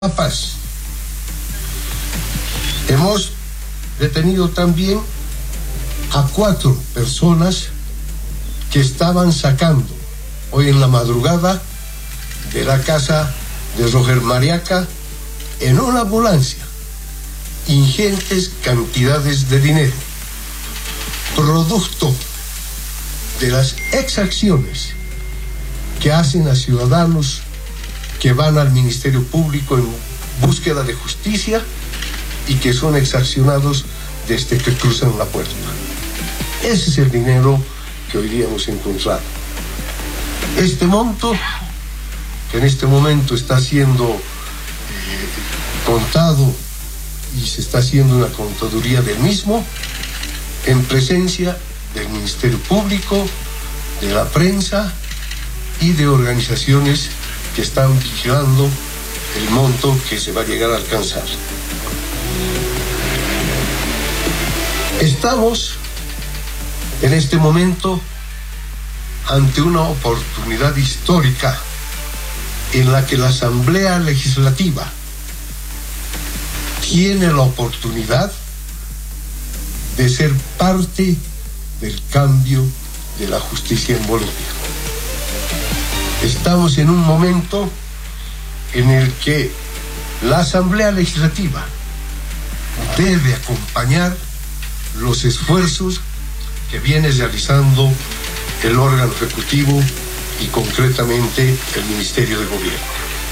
Paz. Hemos detenido también a 4 personas que estaban sacando hoy en la madrugada de la casa de Roger Mariaca en una ambulancia ingentes cantidades de dinero, producto de las exacciones que hacen a ciudadanos que van al Ministerio Público en búsqueda de justicia y que son exaccionados desde que cruzan la puerta. Ese es el dinero que hoy día hemos encontrado. Este monto, que en este momento está siendo contado y se está haciendo una contaduría del mismo, en presencia del Ministerio Público, de la prensa y de organizaciones que están vigilando el monto que se va a llegar a alcanzar. Estamos en este momento ante una oportunidad histórica en la que la Asamblea Legislativa tiene la oportunidad de ser parte del cambio de la justicia en Bolivia. Estamos en un momento en el que la Asamblea Legislativa debe acompañar los esfuerzos que viene realizando el órgano ejecutivo y concretamente el Ministerio de Gobierno.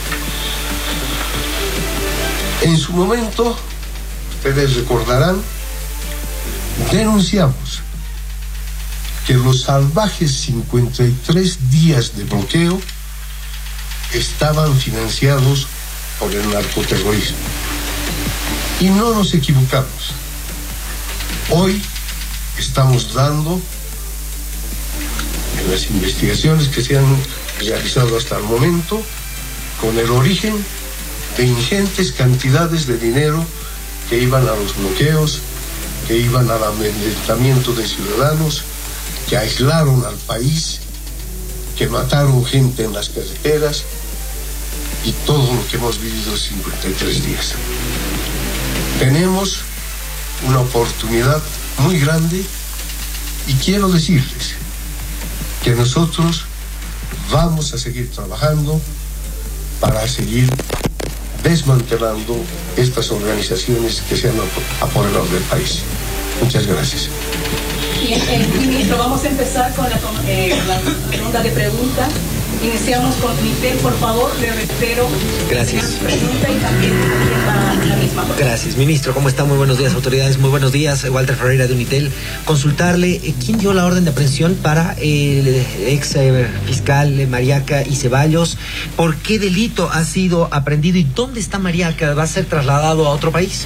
En su momento, ustedes recordarán, denunciamos que los salvajes 53 días de bloqueo estaban financiados por el narcoterrorismo. Y no nos equivocamos. Hoy estamos dando, en las investigaciones que se han realizado hasta el momento, con el origen de ingentes cantidades de dinero que iban a los bloqueos, que iban al amedrentamiento de ciudadanos, que aislaron al país, que mataron gente en las carreteras y todo lo que hemos vivido 53 días. Tenemos una oportunidad muy grande y quiero decirles que nosotros vamos a seguir trabajando para seguir desmantelando estas organizaciones que se han apoderado del país. Muchas gracias. Bien, ministro, vamos a empezar con la ronda de preguntas. Iniciamos con Unitel, por favor, le reitero. Gracias. Pregunta y también la misma. Gracias, ministro. ¿Cómo está? Muy buenos días, autoridades. Muy buenos días, Walter Ferreira de Unitel. Consultarle, ¿quién dio la orden de aprehensión para el ex fiscal Mariaca y Ceballos? ¿Por qué delito ha sido aprehendido y dónde está Mariaca? ¿Va a ser trasladado a otro país?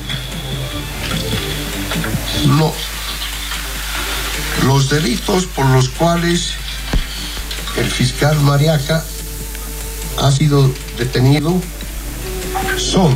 No. Los delitos por los cuales el fiscal Mariaca ha sido detenido son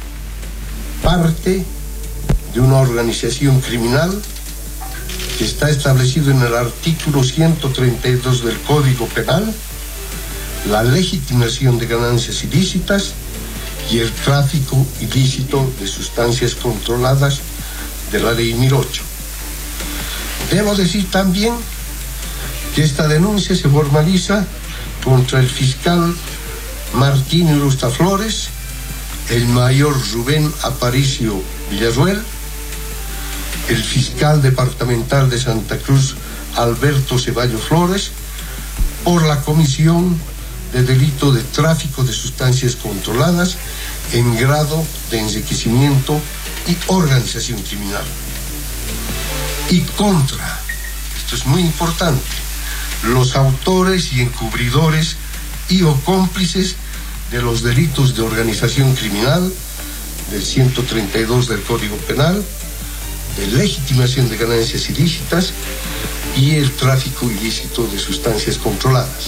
parte de una organización criminal que está establecido en el artículo 132 del Código Penal, la legitimación de ganancias ilícitas y el tráfico ilícito de sustancias controladas de la Ley 1008. Debo decir también que esta denuncia se formaliza contra el fiscal Martín Irusta Flores, el mayor Rubén Aparicio Villarruel, el fiscal departamental de Santa Cruz Alberto Ceballos Flores, por la comisión de delito de tráfico de sustancias controladas en grado de enriquecimiento y organización criminal. Y contra, esto es muy importante, los autores y encubridores y o cómplices de los delitos de organización criminal del 132 del Código Penal, de legitimación de ganancias ilícitas y el tráfico ilícito de sustancias controladas.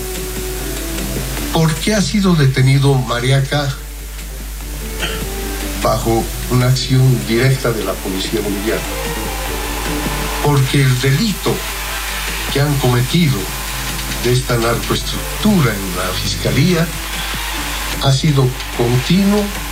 ¿Por qué ha sido detenido Mariaca bajo una acción directa de la policía boliviana? Porque el delito que han cometido de esta narcoestructura en la Fiscalía ha sido continuo